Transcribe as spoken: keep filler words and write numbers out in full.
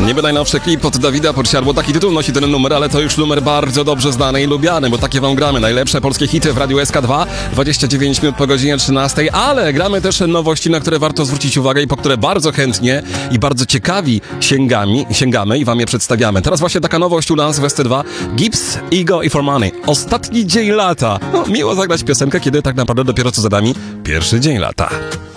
Niby najnowszy klip od Dawida Podsiadło, taki tytuł nosi ten numer, ale to już numer bardzo dobrze znany i lubiany, bo takie wam gramy. Najlepsze polskie hity w Radiu S K dwa, dwadzieścia dziewięć minut po godzinie trzynastej, ale gramy też nowości, na które warto zwrócić uwagę i po które bardzo chętnie i bardzo ciekawi sięgami, sięgamy i wam je przedstawiamy. Teraz właśnie taka nowość u nas w S C dwa, Gibbs, Ego i For Money. Ostatni dzień lata. No, miło zagrać piosenkę, kiedy tak naprawdę dopiero co za nami pierwszy dzień lata.